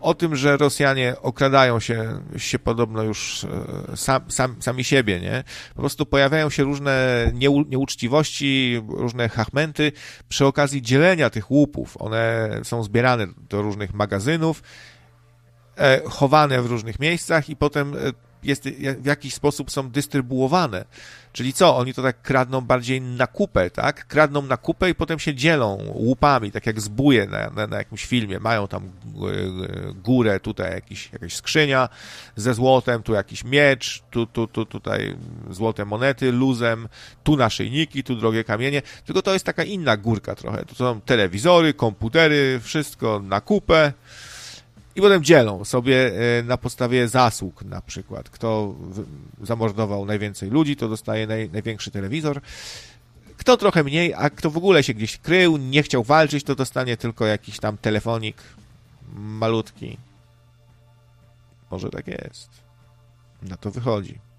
o tym, że Rosjanie okradają się podobno już sami siebie, nie? Po prostu pojawiają się różne nieuczciwości, różne chachmenty przy okazji dzielenia tych łupów. One są zbierane do różnych magazynów, chowane w różnych miejscach i potem w jakiś sposób są dystrybuowane. Czyli co? Oni to tak kradną bardziej na kupę, tak? Kradną na kupę i potem się dzielą łupami, tak jak zbóje na jakimś filmie. Mają tam górę, tutaj jakaś skrzynia ze złotem, tu jakiś miecz, tutaj złote monety, luzem, tu naszyjniki, tu drogie kamienie. Tylko to jest taka inna górka trochę. To są telewizory, komputery, wszystko na kupę. I potem dzielą sobie na podstawie zasług na przykład. Kto zamordował najwięcej ludzi, to dostaje największy telewizor. Kto trochę mniej, a kto w ogóle się gdzieś krył, nie chciał walczyć, to dostanie tylko jakiś tam telefonik malutki. Może tak jest. Na to wychodzi.